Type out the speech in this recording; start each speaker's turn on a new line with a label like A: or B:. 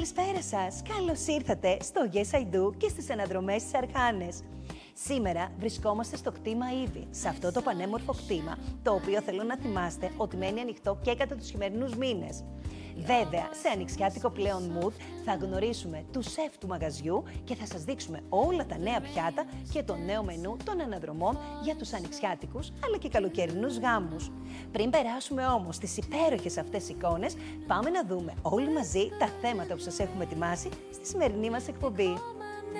A: Καλησπέρα σας! Καλώς ήρθατε στο Yes I Do και στις αναδρομές της Αρχάνες. Σήμερα βρισκόμαστε στο κτήμα Ήβη, σε αυτό το πανέμορφο κτήμα, το οποίο θέλω να θυμάστε ότι μένει ανοιχτό και κατά τους χειμερινούς μήνες. Βέβαια, σε ανοιξιάτικο πλέον mood θα γνωρίσουμε του σεφ του μαγαζιού και θα σας δείξουμε όλα τα νέα πιάτα και το νέο μενού των αναδρομών για τους ανοιξιάτικους αλλά και καλοκαιρινούς γάμους. Πριν περάσουμε όμως στις υπέροχες αυτές εικόνες, πάμε να δούμε όλοι μαζί τα θέματα που σας έχουμε ετοιμάσει στη σημερινή μας εκπομπή.